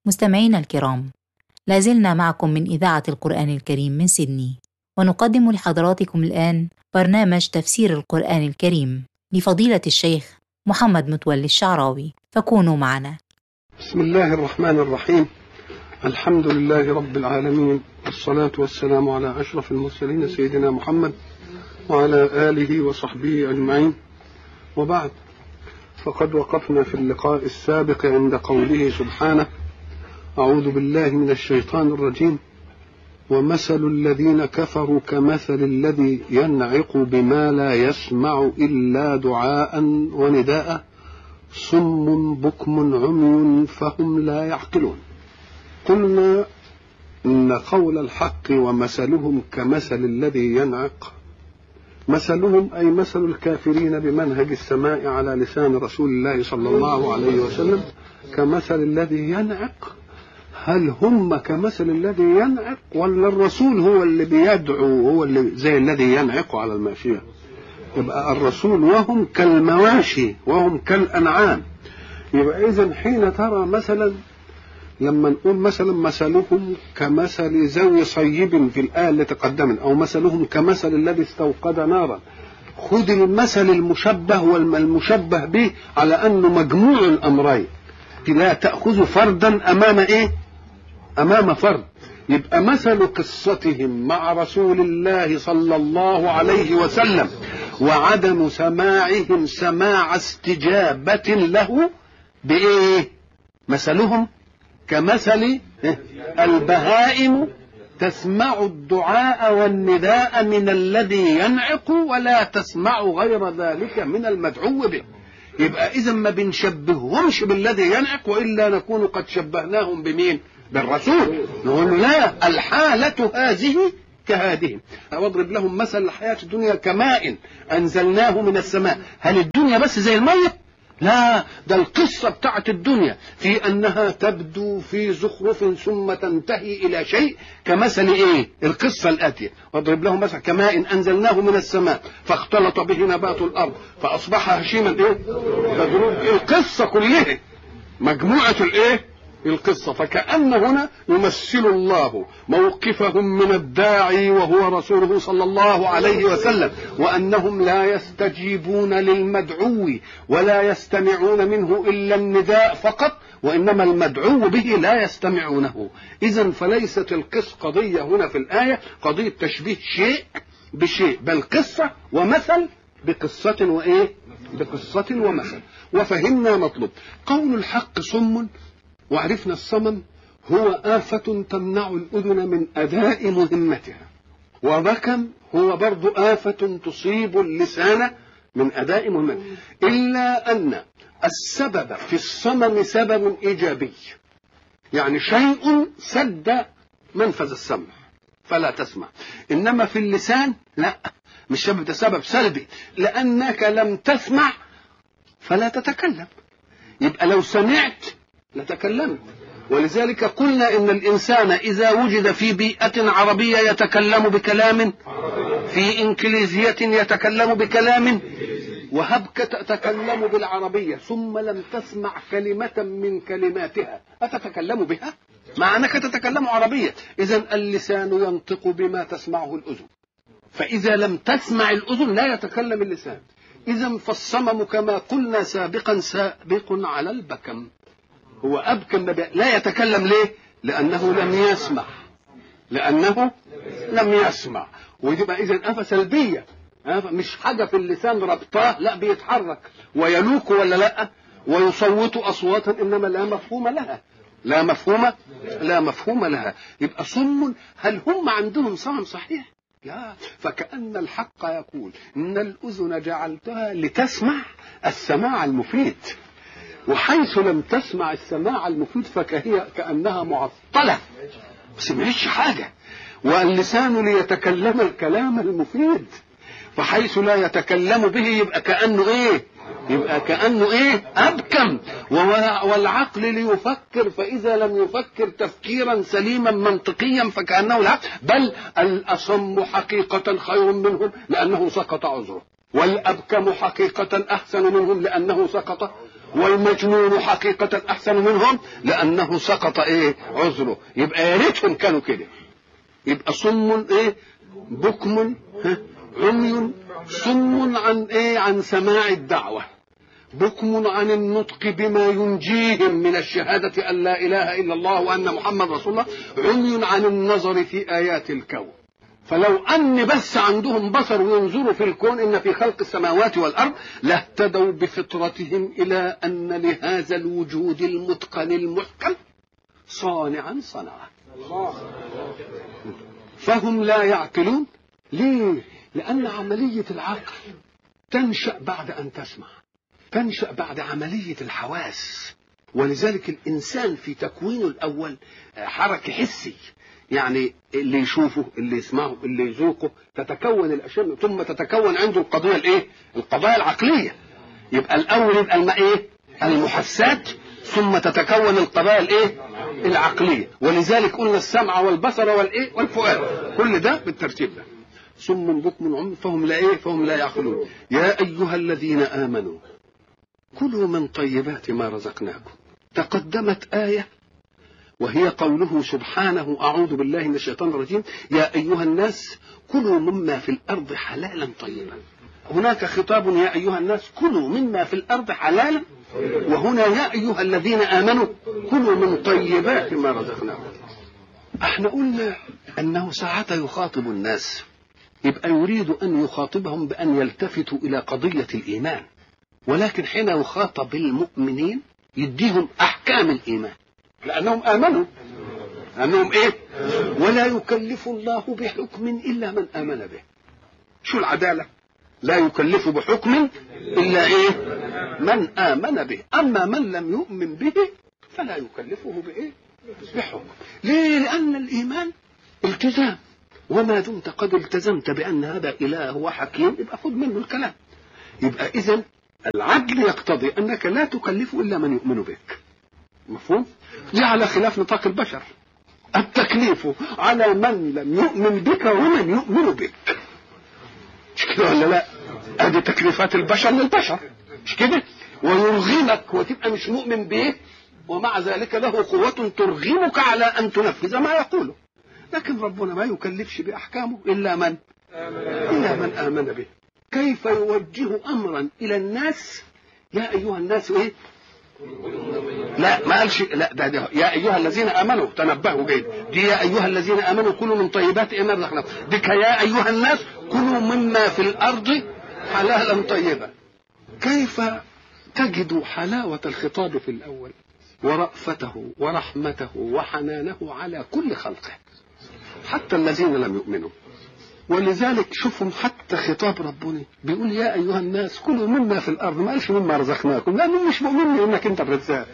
مستمعينا الكرام، لازلنا معكم من إذاعة القرآن الكريم من سيدني، ونقدم لحضراتكم الآن برنامج تفسير القرآن الكريم لفضيلة الشيخ محمد متولي الشعراوي، فكونوا معنا. بسم الله الرحمن الرحيم. الحمد لله رب العالمين، والصلاة والسلام على أشرف المرسلين سيدنا محمد وعلى آله وصحبه أجمعين، وبعد، فقد وقفنا في اللقاء السابق عند قوله سبحانه: أعوذ بالله من الشيطان الرجيم: ومثل الذين كفروا كمثل الذي ينعق بما لا يسمع إلا دعاء ونداء صم بكم عمي فهم لا يعقلون. قلنا إن قول الحق ومثلهم كمثل الذي ينعق، مثلهم أي مثل الكافرين بمنهج السماء على لسان رسول الله صلى الله عليه وسلم كمثل الذي ينعق. هل هم كمثل الذي ينعق، ولا الرسول هو اللي بيدعو، هو اللي زي الذي ينعق على الماشية؟ يبقى الرسول وهم كالمواشي وهم كالأنعام. يبقى إذن حين ترى مثلا، لما نقول مثلا مثلهم كمثل ذوي صيب في الآية اللي تقدمت، أو مثلهم كمثل الذي استوقد نارا، خذ المثل المشبه والمشبه به على أنه مجموع الأمرين، لا تأخذ فردا أمام إيه؟ أمام فرد. يبقى مثل قصتهم مع رسول الله صلى الله عليه وسلم وعدم سماعهم سماع استجابة له بإيه؟ مثلهم كمثل البهائم تسمع الدعاء والنداء من الذي ينعق ولا تسمع غير ذلك من المدعو به. يبقى إذن ما بنشبههمش بالذي ينعق، وإلا نكون قد شبهناهم بمين؟ بالرسول. نقول لا، الحالة هذه كهذه. واضرب لهم مثل الحياة الدنيا كماء أنزلناه من السماء. هل الدنيا بس زي المية؟ لا، ده القصة بتاعت الدنيا في أنها تبدو في زخرف ثم تنتهي إلى شيء كمثل إيه؟ القصة الآتية: واضرب لهم مثل كماء أنزلناه من السماء فاختلط به نبات الأرض فأصبح هشيما إيه؟ القصة كلها مجموعة الإيه؟ القصة. فكأن هنا يمثل الله موقفهم من الداعي وهو رسوله صلى الله عليه وسلم، وأنهم لا يستجيبون للمدعو ولا يستمعون منه إلا النداء فقط، وإنما المدعو به لا يستمعونه. إذن فليست قضية هنا في الآية قضية تشبيه شيء بشيء، بل قصة ومثل بقصة وإيه؟ بقصة ومثل. وفهمنا مطلوب قول الحق صم، وعرفنا الصمم هو آفة تمنع الأذن من أداء مهمتها، وبكم هو برضو آفة تصيب اللسان من أداء مهمته، إلا أن السبب في الصمم سبب إيجابي، يعني شيء سد منفذ السمع فلا تسمع. إنما في اللسان لا، مش سبب سلبي، لأنك لم تسمع فلا تتكلم. يبقى لو سمعت لتكلمت. ولذلك قلنا إن الإنسان إذا وجد في بيئة عربية يتكلم بكلام، في إنكليزية يتكلم بكلام، وهبك تتكلم بالعربية ثم لم تسمع كلمة من كلماتها، أتتكلم بها؟ مع أنك تتكلم عربية. إذن اللسان ينطق بما تسمعه الأذن، فإذا لم تسمع الأذن لا يتكلم اللسان. إذن فالصمم كما قلنا سابقا سابق على البكم. هو أبكم لا يتكلم. ليه؟ لأنه لم يسمع. ويبقى إذن آفة سلبية، مش حاجة في اللسان ربطاه، لا، بيتحرك ويلوك ولا لا، ويصوت أصواتا إنما لا مفهوم لها. يبقى صم. هل هم عندهم صمم صحيح؟ لا. فكأن الحق يقول إن الأذن جعلتها لتسمع السماع المفيد، وحيث لم تسمع السماع المفيد فهي كأنها معطلة، ما سمعتش حاجة. واللسان ليتكلم الكلام المفيد، فحيث لا يتكلم به يبقى كأنه إيه؟ أبكم. والعقل ليفكر، فإذا لم يفكر تفكيرا سليما منطقيا فكأنه العقل. بل الأصم حقيقة خير منهم لأنه سقط عذره، والأبكم حقيقة أحسن منهم لأنه سقط والمجنون حقيقة أحسن منهم لأنه سقط عذره. يبقى يا ريتهم كانوا كده. يبقى صم بكم عمي، صم عن سماع الدعوة، بكم عن النطق بما ينجيهم من الشهادة أن لا إله إلا الله وأن محمد رسول الله، عمي عن النظر في آيات الكون. فلو أن بس عندهم بصر وينظروا في الكون إن في خلق السماوات والأرض لاهتدوا بفطرتهم إلى أن لهذا الوجود المتقن المحكم صانعا صنعه. فهم لا يعقلون. ليه؟ لأن عملية العقل تنشأ بعد أن تسمع، تنشأ بعد عملية الحواس. ولذلك الإنسان في تكوينه الأول حركة حسي، يعني اللي يشوفه اللي يسمعه اللي يذوقه تتكون الأشياء، ثم تتكون عنده القضية القضايا العقلية. يبقى الأول يبقى المحسات، ثم تتكون القضايا العقلية. ولذلك قلنا السمع والبصر والفؤاد، كل ده بالترتيب ده. صم بكم عمي فهم لا يعقلون. يا أيها الذين آمنوا كلوا من طيبات ما رزقناكم. تقدمت آية وهي قوله سبحانه أعوذ بالله من الشيطان الرجيم يا أيها الناس كلوا مما في الأرض حلالا طيبا. هناك خطاب يا أيها الناس كلوا مما في الأرض حلالا، وهنا يا أيها الذين آمنوا كلوا من طيبات ما رزقناكم. احنا قلنا أنه ساعة يخاطب الناس يبقى يريد أن يخاطبهم بأن يلتفتوا إلى قضية الإيمان، ولكن حين يخاطب المؤمنين يديهم أحكام الإيمان لأنهم آمنوا، أنهم ولا يكلف الله بحكم إلا من آمن به. شو العدالة؟ لا يكلف بحكم إلا من آمن به، أما من لم يؤمن به فلا يكلفه بحكم. ليه؟ لأن الإيمان التزام، وما دمت قد التزمت بأن هذا إله وحكيم يبقى خذ منه الكلام. يبقى إذن العدل يقتضي أنك لا تكلف إلا من يؤمن بك. مفهوم؟ دي على خلاف نطاق البشر، التكليف على من لم يؤمن بك ومن يؤمن بك. مش كده ولا لا؟ ادي تكليفات البشر للبشر، مش كده؟ ويرغمك وتبقى مش مؤمن به ومع ذلك له قوة ترغمك على أن تنفذ ما يقوله. لكن ربنا ما يكلفش بأحكامه إلا من آمن به. كيف يوجه أمرا إلى الناس يا أيها الناس لا ما قالش لا، ده يا أيها الذين آمنوا، تنبهوا جيد، دي يا أيها الذين آمنوا كلوا من طيبات ما رزقناكم، ديك يا أيها الناس كلوا مما في الأرض حلالا طيبا. كيف تجد حلاوة الخطاب في الأول ورأفته ورحمته وحنانه على كل خلقه حتى الذين لم يؤمنوا. ولذلك شوفهم حتى خطاب ربنا بيقول يا أيها الناس كلوا مما في الأرض، ما قالش مما رزقناكم، لأنه مش مؤمنين إنك أنت الرزاق.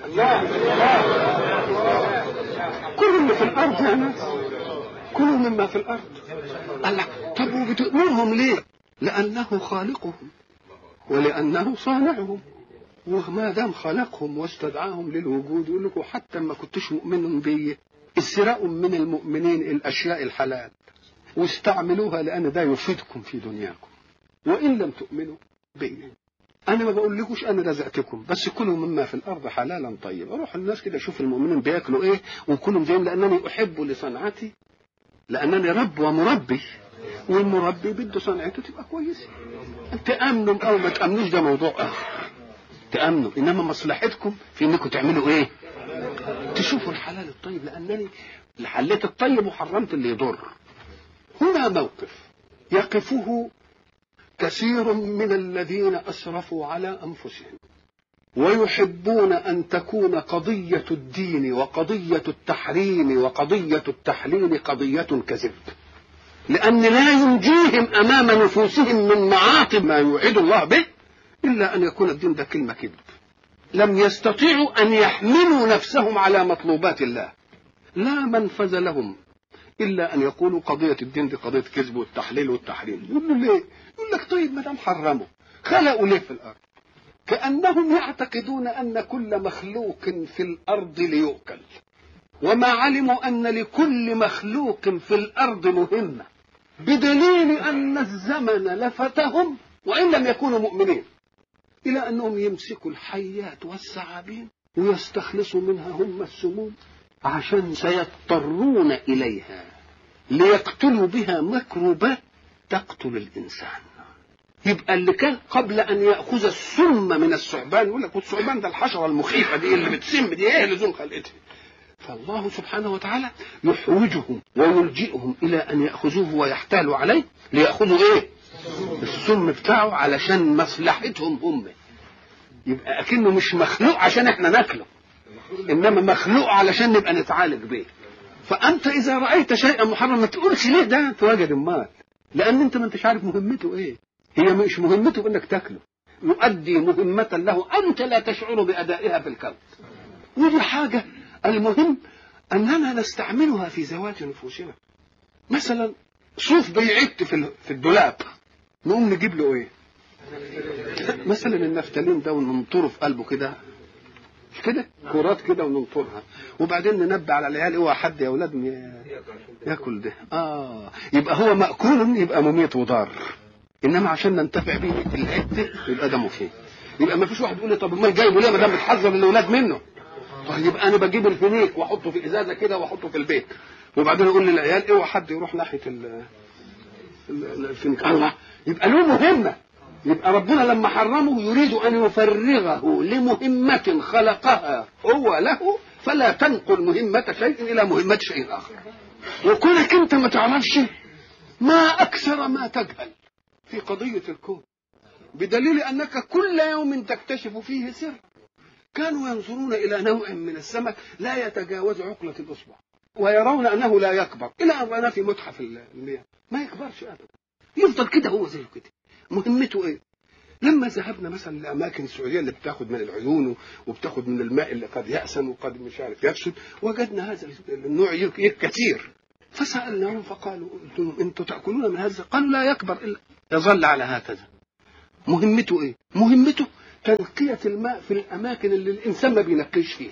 كلوا مما في الأرض يا ناس، كلوا مما في الأرض. الله، طب وبتؤمنهم ليه؟ لأنه خالقهم ولأنه صانعهم، وما دام خلقهم واستدعاهم للوجود يقول لكم حتى ما كنتش مؤمنين بي اسرقوا من المؤمنين الأشياء الحلال واستعملوها لأن ده يفيدكم في دنياكم، وإن لم تؤمنوا بي أنا ما بقول لكوش أنا رزقتكم، بس كلوا مما في الأرض حلالا طيبا. أروح الناس كده شوف المؤمنين بياكلوا وكلهم زيهم، لأنني أحب لصنعتي، لأنني رب ومربي، والمربي بده صنعته تبقى كويسة. تأمنوا أو ما تأمنوش ده موضوع آخر، تأمنوا، إنما مصلحتكم في إنكم تعملوا تشوفوا الحلال الطيب، لأنني حليت الطيب وحرمت اللي يضر. هنا موقف يقفه كثير من الذين أسرفوا على أنفسهم ويحبون أن تكون قضية الدين وقضية التحريم وقضية التحليل قضية كذب، لأن لا ينجيهم أمام نفوسهم من معاطب ما يوعد الله به إلا أن يكون الدين ده كلمة كذب. لم يستطيعوا أن يحملوا نفسهم على مطلوبات الله، لا منفذ لهم إلا أن يقولوا قضية الدين دي قضية كذب والتحليل والتحريم. يقول له ليه؟ يقول لك طيب ما دام حرموا خلقوا ليه في الأرض؟ كأنهم يعتقدون أن كل مخلوق في الأرض ليؤكل، وما علموا أن لكل مخلوق في الأرض مهمة، بدليل أن الزمن لفتهم وإن لم يكونوا مؤمنين. إلى أنهم يمسكوا الحيات والثعابين ويستخلصوا منها هم السموم، عشان سيضطرون إليها ليقتلوا بها ميكروبات تقتل الإنسان. يبقى اللي كان قبل أن يأخذ السم من الثعبان يقول لك الثعبان ده الحشرة المخيفة دي اللي بتسم دي، إيه لزوم خلقتها؟ فالله سبحانه وتعالى يحوجهم ويلجئهم إلى أن يأخذوه ويحتالوا عليه ليأخذوا إيه؟ السم بتاعه علشان مصلحتهم هم. يبقى أكنه مش مخلوق عشان احنا ناكله، إنما مخلوق علشان نبقى نتعالج به. فأنت إذا رأيت شيئا محرما ما تقولش ليه ده تواجد المال، لأن أنت ما أنتش عارف مهمته إيه. هي مش مهمته إنك تاكله، يؤدي مهمة له أنت لا تشعر بأدائها في الكون. ودي حاجة المهم أننا نستعملها في ذوات نفوسنا. مثلا صوف بيعت في الدولاب، نقوم نجيب له إيه؟ مثلا النفتالين ده وننطره في قلبه كده، مش كده؟ كرات كده وننطرها، وبعدين ننبه على العيال اوعى حد يا اولاد ياكل ده. يبقى هو مأكول، يبقى مميت وضار، انما عشان ننتفع به العده يبقى ده مفيد. يبقى ما فيش واحد يقول لي طب امال جايبه ليه ما دام بتحذر الاولاد منه؟ طيب يبقى انا بجيب الفينيك واحطه في ازازه كده واحطه في البيت، وبعدين اقول للعيال اوعى حد يروح ناحيه الفينيك. الله، يبقى له مهمه. يبقى ربنا لما حرمه يريد أن يفرغه لمهمة خلقها هو له، فلا تنقل مهمة شيء إلى مهمة شيء آخر. وكونك أنت ما تعرفش، ما أكثر ما تجهل في قضية الكون، بدليل أنك كل يوم تكتشف فيه سر. كانوا ينظرون إلى نوع من السمك لا يتجاوز عقلة الأصبع، ويرون أنه لا يكبر، إلى أن رأنا في متحف المياه ما يكبرش أبدا، يفضل كده هو زي كده. مهمته ايه؟ لما ذهبنا مثلا لاماكن السعوديه اللي بتاخد من العيون وبتاخد من الماء اللي قد يأسن وقد مش عارف يفسد، وجدنا هذا النوع كثير. فسالناهم فقالوا انتم تاكلون من هذا؟ قالوا لا يكبر الا يظل على هكذا. مهمته ايه؟ مهمته تنقيه الماء في الاماكن اللي الانسان ما بينقيش فيها.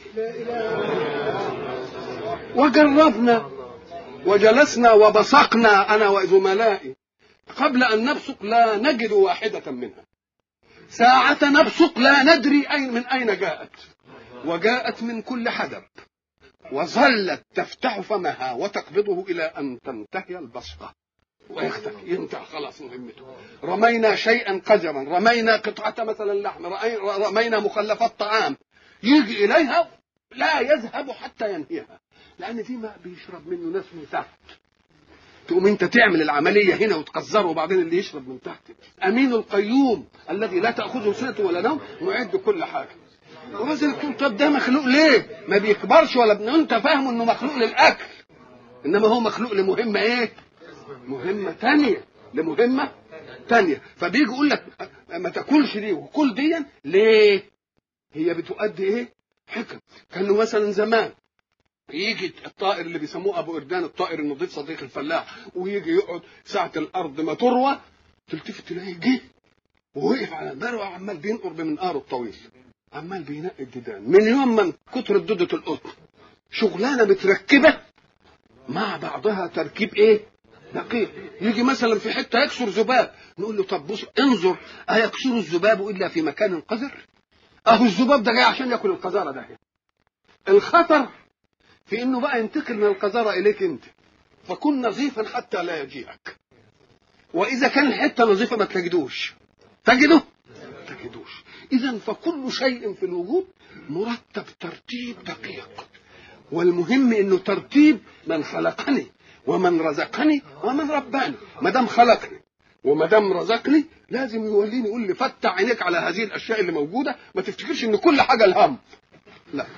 وجربنا وجلسنا وبصقنا انا وزملائي، قبل أن نبصق لا نجد واحدة منها، ساعة نبصق لا ندري من أين جاءت، وجاءت من كل حدب، وظلت تفتح فمها وتقبضه إلى أن تنتهي البصقة ويختفي، ينتهي خلاص مهمته. رمينا شيئا قذرا، رمينا قطعة مثلا لحم، رمينا مخلفات طعام، يجي إليها لا يذهب حتى ينهيها، لأن دي ماء بيشرب منه ناس من تحت. تقوم انت تعمل العمليه هنا وتقذره، وبعدين اللي يشرب من تحت. امين القيوم الذي لا تاخذه سنه ولا نوم معد كل حاجه. ولازم تقول طب ده مخلوق ليه؟ ما بيكبرش ولا انت فاهم انه مخلوق للاكل، انما هو مخلوق لمهمه ايه؟ مهمه ثانيه، لمهمه ثانيه. فبيجي يقول لك ما تاكلش دي وكل دي ليه؟ هي بتؤدي ايه؟ حكم. كانوا مثلا زمان يجي الطائر اللي بيسموه ابو اردان، الطائر النظيف صديق الفلاح، ويجي يقعد ساعه الارض ما تروى تلتفت تلاقيه جه ووقف على البر وعمال بينقر بمنقاره الطويل، عمال بينقي الديدان من يوم من كتر ضده القطن. شغلانه متركبه مع بعضها تركيب ايه؟ دقيق. يجي مثلا في حته يكسر ذباب، نقول له طب بص انظر، ايكسر الذباب الا في مكان قذر؟ اهو الذباب ده جاي عشان ياكل القذاره ده. الخطر في انه بقى ينتقل من القذاره اليك انت، فكن نظيفا حتى لا يجيئك. واذا كان الحته نظيفه ما تجدوش، تجدوش. اذا فكل شيء في الوجود مرتب ترتيب دقيق، والمهم انه ترتيب من خلقني ومن رزقني ومن رباني. ما دام خلقني وما دام رزقني لازم يوليني يقول لي فتح عينيك على هذه الاشياء اللي موجوده، ما تفتكرش ان كل حاجه الهم، لا،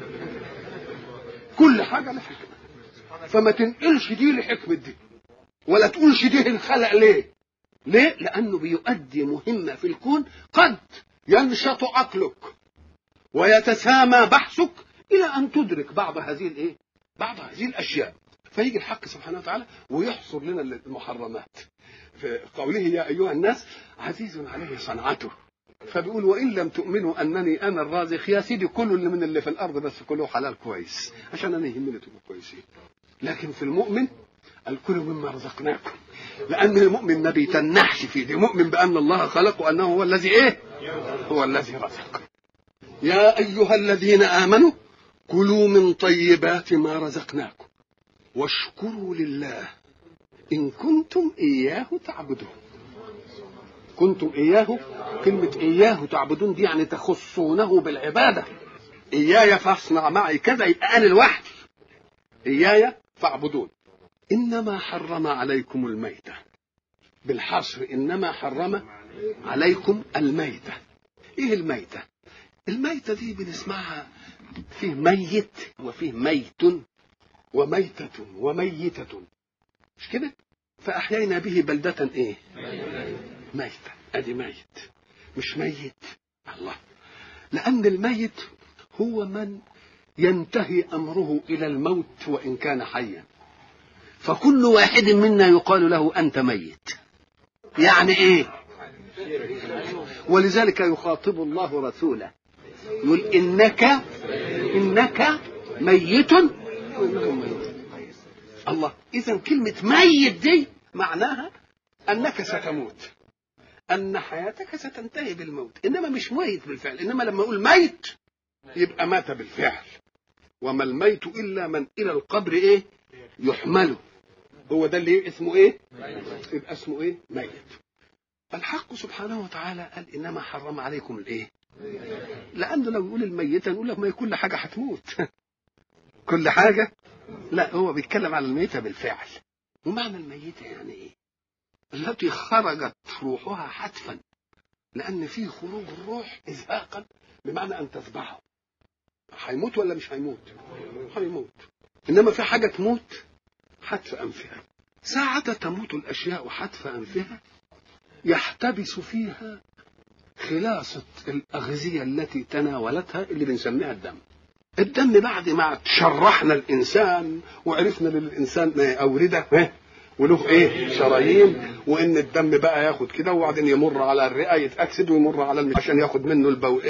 كل حاجه لها حكمه. فما تنقلش دي لحكمه دي، ولا تقولش دي الخلق ليه؟ لانه بيؤدي مهمه في الكون قد ينشط عقلك ويتسامى بحثك الى ان تدرك بعض هذه الاشياء. فيجي الحق سبحانه وتعالى ويحصر لنا المحرمات في قوله يا ايها الناس عزيز عليه صنعته، فبيقول وان لم تؤمنوا انني انا الرازق، يا سيدي كلوا اللي في الارض بس كله حلال كويس عشان انا يهمني تبقوا كويسين. لكن في المؤمن الكل مما رزقناكم، لان المؤمن ما بيتنحش فيه، دي مؤمن بان الله خلق وانه هو الذي ايه هو الذي رزق. يا أيها الذين آمنوا كلوا من طيبات ما رزقناكم واشكروا لله إن كنتم إياه تعبدون. كنتم إياه، كلمة إياه تعبدون دي يعني تخصونه بالعبادة. إياي فاصنع معي كذا، يبقى أنا لوحدي. إياي فاعبدون. إنما حرم عليكم الميتة، بالحصر إنما حرم عليكم الميتة. إيه الميتة؟ الميتة دي بنسمعها فيه ميت وفيه ميت وميتة وميتة، مش كده؟ فأحيينا به بلدة إيه؟ ميتة. أدي ميت، مش ميت. الله، لأن الميت هو من ينتهي أمره إلى الموت وإن كان حيا، فكل واحد منا يقال له أنت ميت. يعني إيه؟ ولذلك يخاطب الله رسوله يقول إنك ميت. الله، إذن كلمة ميت دي معناها أنك ستموت، أن حياتك ستنتهي بالموت، إنما مش ميت بالفعل. إنما لما أقول ميت يبقى مات بالفعل. وما الميت إلا من إلى القبر إيه يحمله، هو ده اللي اسمه إيه؟ يبقى اسمه إيه؟ ميت. الحق سبحانه وتعالى قال إنما حرم عليكم الإيه؟ لأنه لو يقول الميتة نقول لك ما كل حاجة هتموت كل حاجة. لا، هو بيتكلم على الميتة بالفعل. ومعنى الميتة يعني إيه؟ التي خرجت روحها حتفا، لأن فيه خروج الروح إزهاقا، بمعنى أن تذبحه. هيموت ولا مش هيموت؟ هيموت. إنما في حاجة تموت حتف أنفها. ساعة تموت الأشياء حتف أنفها يحتبس فيها خلاصة الأغذية التي تناولتها اللي بنسميها الدم. الدم بعد ما شرحنا الإنسان وعرفنا للإنسان أوردة وله إيه شرايين، وإن الدم بقى ياخد كده وبعدين يمر على الرئة يتأكسد ويمر على عشان ياخد منه البول